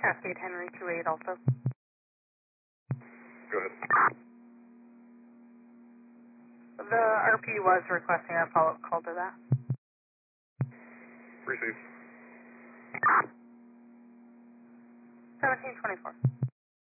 Cascade Henry 28 also. Go ahead. The RP was requesting a follow-up call to that. Receive. 1724.